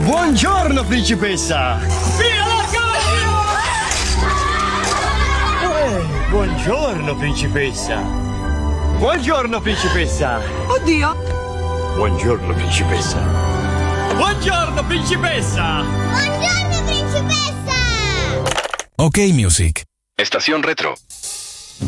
Buongiorno, principessa! Via la Buongiorno, principessa! Buongiorno, principessa! Oddio! Buongiorno, principessa! Buongiorno, principessa! Buongiorno, principessa! Ok Music. Estación Retro.